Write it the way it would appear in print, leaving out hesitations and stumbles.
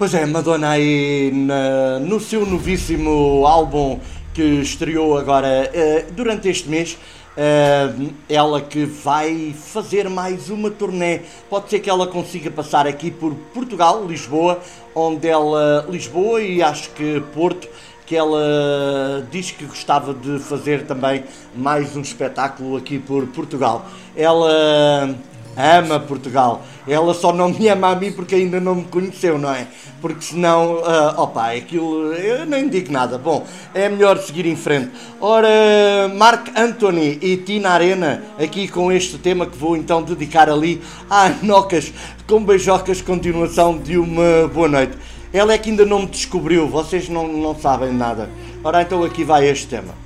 Pois é, Madonna aí no seu novíssimo álbum que estreou agora durante este mês, ela que vai fazer mais uma turnê. Pode ser que ela consiga passar aqui por Portugal, Lisboa, Lisboa e acho que Porto, que ela diz que gostava de fazer também mais um espetáculo aqui por Portugal. Ela ama Portugal. Ela só não me ama a mim porque ainda não me conheceu, não é? Porque senão, aquilo, eu nem digo nada. Bom, é melhor seguir em frente. Ora, Marc Anthony e Tina Arena, aqui com este tema que vou então dedicar ali à Nocas, com beijocas, continuação de uma boa noite. Ela é que ainda não me descobriu, vocês não sabem nada. Ora, então aqui vai este tema.